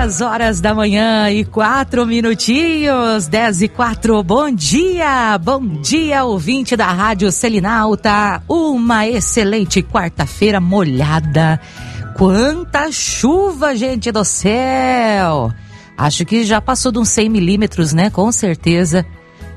10 da manhã e 4 minutinhos, 10:04. Bom dia, ouvinte da Rádio Selinalta. Uma excelente quarta-feira molhada. Quanta chuva, gente do céu! Acho que já passou de uns 100 milímetros, né? Com certeza.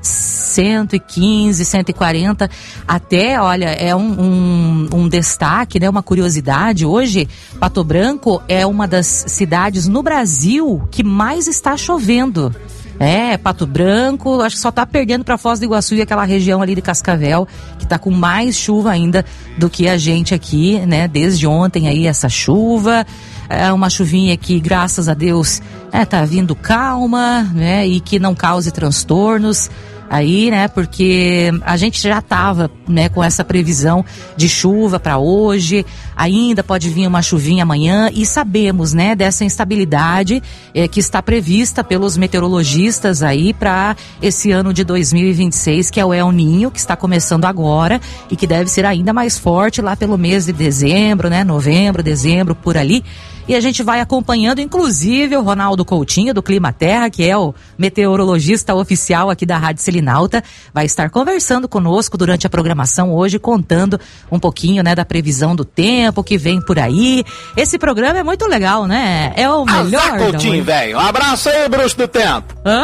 115, 140, até, olha, é um destaque, né, uma curiosidade. Hoje, Pato Branco é uma das cidades no Brasil que mais está chovendo. Pato Branco, acho que só tá perdendo para Foz do Iguaçu e aquela região ali de Cascavel, que tá com mais chuva ainda do que a gente aqui, né, desde ontem aí essa chuva. É uma chuvinha que, graças a Deus, tá vindo calma, né, e que não cause transtornos aí, né, porque a gente já tava, né, com essa previsão de chuva para hoje, ainda pode vir uma chuvinha amanhã e sabemos, né, dessa instabilidade que está prevista pelos meteorologistas aí para esse ano de 2026, que é o El Niño, que está começando agora e que deve ser ainda mais forte lá pelo mês de dezembro, né, novembro, dezembro, por ali. E a gente vai acompanhando, inclusive, o Ronaldo Coutinho, do Clima Terra, que é o meteorologista oficial aqui da Rádio Selinalta, vai estar conversando conosco durante a programação hoje, contando um pouquinho, né, da previsão do tempo que vem por aí. Esse programa é muito legal, né? É o melhor. Coutinho, velho. Um abraço aí, bruxo do tempo. Hã?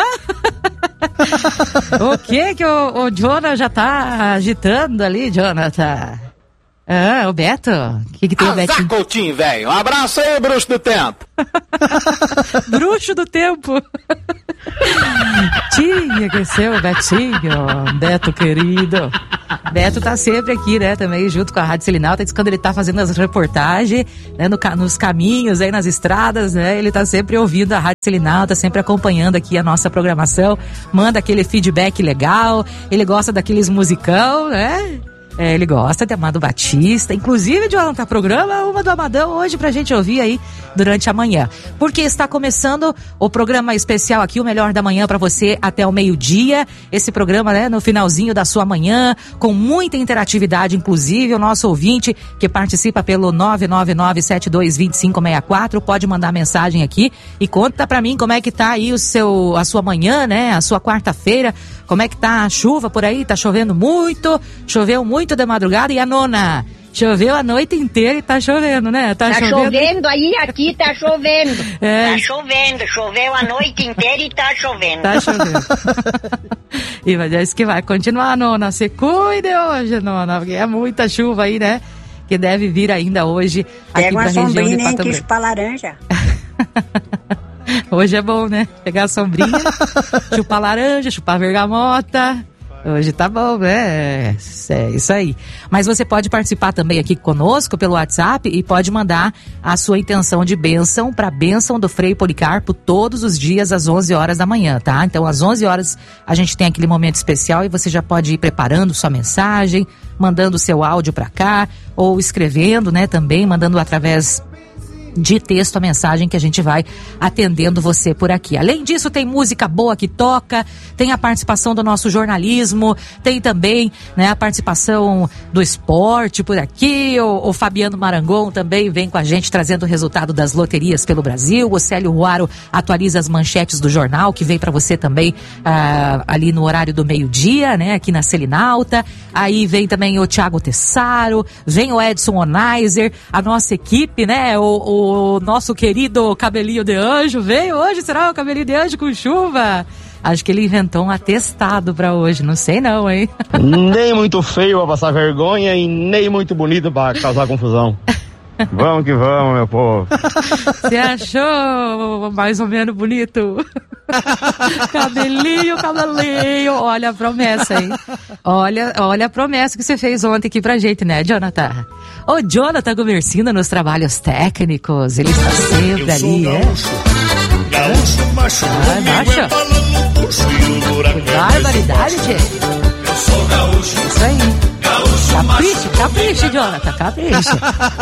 O que o Jonathan já tá agitando ali, Jonathan? O Beto? O que tem o Betinho? Coutinho, velho. Um abraço aí, bruxo do tempo. Bruxo do tempo. Tinha que ser o Betinho, Beto querido. Beto tá sempre aqui, né, também junto com a Rádio Selinalta. Diz que quando ele tá fazendo as reportagens, né, nos caminhos, aí nas estradas, né, ele tá sempre ouvindo a Rádio Selinalta, sempre acompanhando aqui a nossa programação, manda aquele feedback legal, ele gosta daqueles musicão, né? Ele gosta de Amado Batista, inclusive, Jonathan, programa uma do Amadão hoje pra gente ouvir aí durante a manhã. Porque está começando o programa especial aqui, o Melhor da Manhã pra você até o meio-dia. Esse programa, né, no finalzinho da sua manhã, com muita interatividade, inclusive o nosso ouvinte que participa pelo 999722564 pode mandar mensagem aqui e conta pra mim como é que tá aí a sua manhã, né, a sua quarta-feira, como é que tá a chuva por aí, tá chovendo muito, choveu muito de madrugada e a nona, choveu a noite inteira e tá chovendo, né? Tá chovendo aí, aqui tá chovendo. Tá chovendo, choveu a noite inteira e tá chovendo. Tá chovendo. E mas é isso que vai continuar, nona. Se cuide hoje, nona, porque é muita chuva aí, né? Que deve vir ainda hoje aqui pra região de Pato Branco. Pega uma sombrinha, nem que chupar laranja. Hoje é bom, né? Pegar a sombrinha, chupar laranja, chupar bergamota. Hoje tá bom, né? É isso aí. Mas você pode participar também aqui conosco pelo WhatsApp e pode mandar a sua intenção de bênção para a bênção do Frei Policarpo todos os dias às 11 horas da manhã, tá? Então às 11 horas a gente tem aquele momento especial e você já pode ir preparando sua mensagem, mandando o seu áudio para cá ou escrevendo, né? Também mandando através de texto a mensagem que a gente vai atendendo você por aqui. Além disso, tem música boa que toca, tem a participação do nosso jornalismo, tem também, né, a participação do esporte por aqui. O Fabiano Marangon também vem com a gente trazendo o resultado das loterias pelo Brasil. O Célio Ruaro atualiza as manchetes do jornal, que vem para você também ali no horário do meio-dia, né, aqui na Selinalta. Aí vem também o Thiago Tessaro, vem o Edson Onaiser, a nossa equipe, né, o nosso querido Cabelinho de Anjo veio hoje, será o Cabelinho de Anjo com chuva? Acho que ele inventou um atestado pra hoje, não sei não, hein? Nem muito feio pra passar vergonha e nem muito bonito pra causar confusão. Vamos que vamos, meu povo. Você achou mais ou menos bonito? Cabelinho, olha a promessa, hein? Olha a promessa que você fez ontem aqui pra gente, né, Jonathan? O Jonathan Gomercindo nos trabalhos técnicos, ele está sempre ali, Gaúcho, macho, macho. Que barbaridade, gente. Eu sou gaúcho. Isso aí. Capriche, Jonathan, capriche.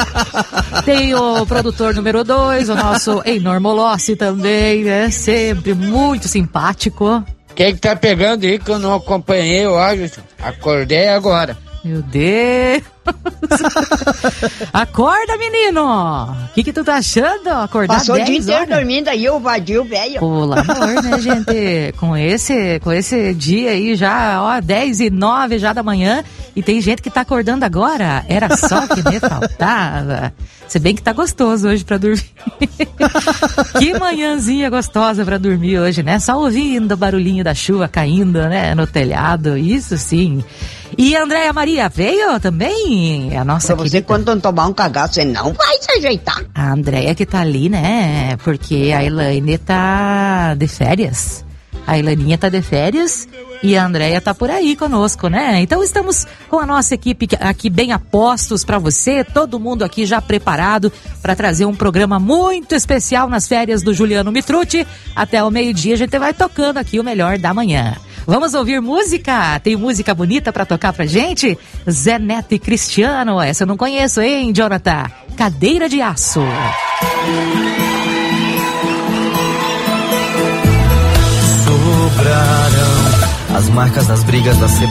Tem o produtor número 2, o nosso Einor Molossi também, né? Sempre muito simpático. Quem que tá pegando aí que eu não acompanhei hoje? Acordei agora. Meu Deus. Acorda, menino! O que tu tá achando? Acordar Passou o dia 10 inteiro horas? dormindo aí, o vadio velho. Pelo amor, né, gente? Com esse dia aí já, ó, 10:09 já da manhã, e tem gente que tá acordando agora. Era só o que me faltava. Se bem que tá gostoso hoje pra dormir. Que manhãzinha gostosa pra dormir hoje, né? Só ouvindo o barulhinho da chuva caindo, né, no telhado, isso sim. E a Andréia Maria veio também? A nossa Pra você, querida. quando tomar um cagaço, você não vai se ajeitar. A Andréia que tá ali, né? Porque a Elaine tá de férias. A Elaninha tá de férias e a Andréia tá por aí conosco, né? Então estamos com a nossa equipe aqui bem a postos pra você, todo mundo aqui já preparado pra trazer um programa muito especial nas férias do Juliano Mitrucci. Até o meio-dia a gente vai tocando aqui o melhor da manhã. Vamos ouvir música? Tem música bonita pra tocar pra gente? Zé Neto e Cristiano, essa eu não conheço, hein, Jonathan? Cadeira de Aço. Sobrarão as marcas das brigas da separação.